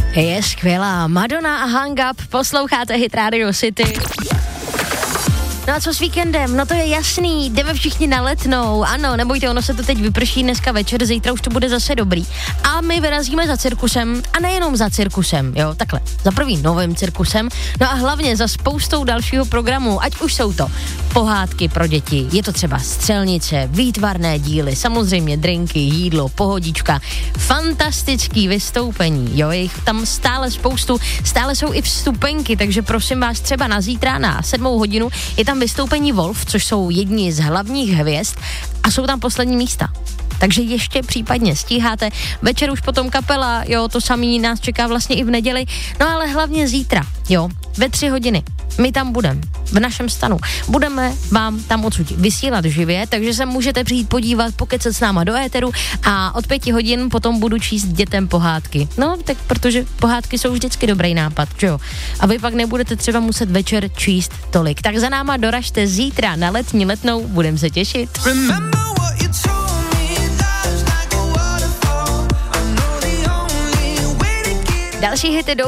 Je skvělá. Madonna a Hang Up, posloucháte Hit Radio City. No a co s víkendem? No to je jasný, jdeme všichni na Letnou. Ano, nebojte, ono se to teď vyprší dneska večer, zítra už to bude zase dobrý. A my vyrazíme za cirkusem, a nejenom za cirkusem, jo, takhle, za prvým novým cirkusem, no a hlavně za spoustou dalšího programu, ať už jsou to pohádky pro děti, je to třeba střelnice, výtvarné díly, samozřejmě drinky, jídlo, pohodička, fantastický vystoupení, jo, je jich tam stále spoustu, stále jsou i vstupenky, takže prosím vás třeba na zítra na 7 hodinu je tam vystoupení Wolf, což jsou jedni z hlavních hvězd a jsou tam poslední místa. Takže ještě případně stíháte. Večer už potom kapela, jo, to samý nás čeká vlastně i v neděli. No ale hlavně zítra, jo, ve 3 hodiny. My tam budeme, v našem stanu. Budeme vám tam odsud vysílat živě, takže se můžete přijít podívat, pokecat s náma do éteru a od 5 hodin potom budu číst dětem pohádky. No, tak protože pohádky jsou vždycky dobrý nápad, že jo? A vy pak nebudete třeba muset večer číst tolik. Tak za náma doražte zítra na letní Letnou, budem se těšit. Další hity jdou